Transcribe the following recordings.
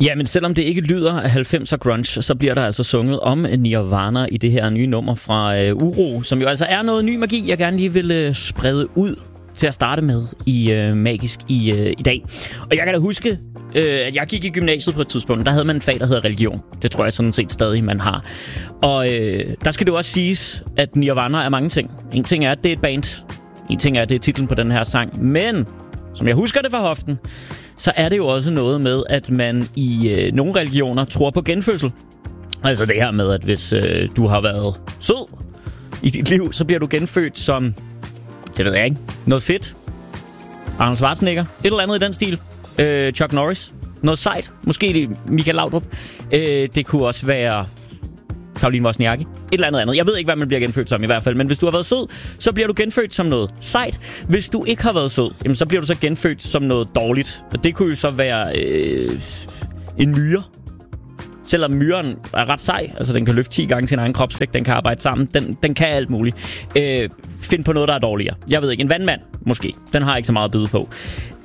Ja, men selvom det ikke lyder af 90'er grunge, så bliver der altså sunget om Nirvana i det her nye nummer fra Uro, som jo altså er noget ny magi, jeg gerne lige vil sprede ud til at starte med i Magisk i dag. Og jeg kan da huske, at jeg gik i gymnasiet på et tidspunkt, der havde man en fag, der hedder religion. Det tror jeg sådan set stadig, man har. Og der skal det jo også siges, at Nirvana er mange ting. En ting er, at det er et band. En ting er, at det er titlen på den her sang. Men, som jeg husker det fra hoften, så er det jo også noget med, at man i nogle religioner tror på genfødsel. Altså det her med, at hvis du har været sød i dit liv, så bliver du genfødt som, det ved jeg ikke, noget fedt. Arnold Schwarzenegger, et eller andet i den stil. Chuck Norris, noget sejt. Måske Michael Laudrup. Det kunne også være Caroline Wozniacki. Et eller andet. Jeg ved ikke, hvad man bliver genfødt som i hvert fald. Men hvis du har været sød, så bliver du genfødt som noget sejt. Hvis du ikke har været sød, jamen, så bliver du så genfødt som noget dårligt. Og det kunne jo så være en myre. Selvom myren er ret sej, altså den kan løfte 10 gange sin egen kropsvægt, den kan arbejde sammen, den kan alt muligt. Find på noget, der er dårligere. Jeg ved ikke, en vandmand måske. Den har ikke så meget at byde på.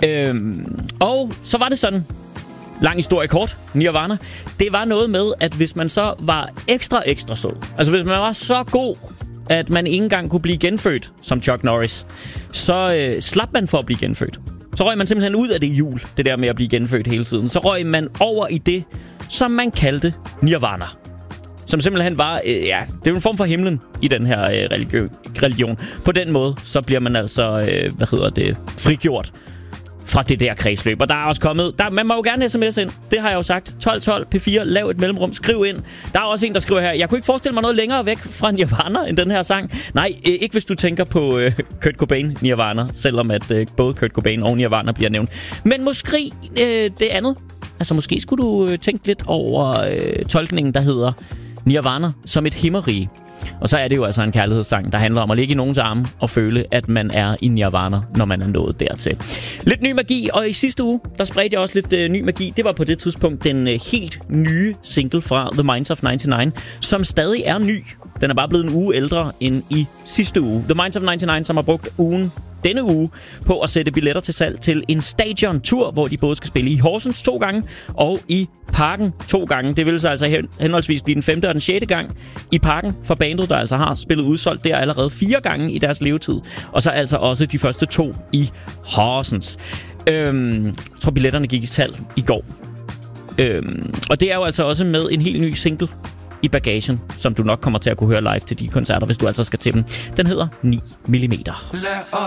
Og så var det sådan, lang historie kort, Nirvana. Det var noget med, at hvis man så var ekstra sød, altså hvis man var så god, at man ikke engang kunne blive genfødt som Chuck Norris, så slap man for at blive genfødt. Så røg man simpelthen ud af det hjul, det der med at blive genfødt hele tiden. Så røg man over i det, som man kaldte Nirvana. Som simpelthen var, det er jo en form for himlen i den her religion. På den måde, så bliver man altså, frigjort fra det der kredsløb. Og der er også kommet, man må jo gerne sms ind. Det har jeg jo sagt. 1212 P4, lav et mellemrum, skriv ind. Der er også en, der skriver her, jeg kunne ikke forestille mig noget længere væk fra Nirvana end den her sang. Nej, ikke hvis du tænker på Kurt Cobain Nirvana, selvom at både Kurt Cobain og Nirvana bliver nævnt. Men måske det andet. Altså måske skulle du tænke lidt over tolkningen, der hedder Nirvana som et himmerige. Og så er det jo altså en kærlighedssang, der handler om at ligge i nogens arme og føle, at man er i Nirvana, når man er nået dertil. Lidt ny magi, og i sidste uge, der spredte jeg også lidt ny magi. Det var på det tidspunkt den helt nye single fra The Minds of 99, som stadig er ny. Den er bare blevet en uge ældre end i sidste uge. The Minds of 99, som har brugt denne uge på at sætte billetter til salg til en stadion-tur, hvor de både skal spille i Horsens 2 gange og i Parken 2 gange. Det vil så altså henholdsvis blive den 5. og den 6. gang i Parken for bandet, der altså har spillet udsolgt der allerede 4 gange i deres levetid. Og så altså også de første 2 i Horsens. Jeg tror, billetterne gik i salg i går. Og det er jo altså også med en helt ny single i bagagen, som du nok kommer til at kunne høre live til de koncerter, hvis du altså skal til dem. Den hedder 9 mm.